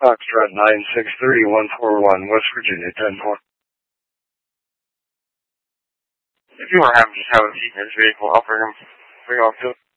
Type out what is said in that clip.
Foxtrot 963-141, West Virginia, 10-4. If you are having to have a seat in this vehicle, I'll bring him off to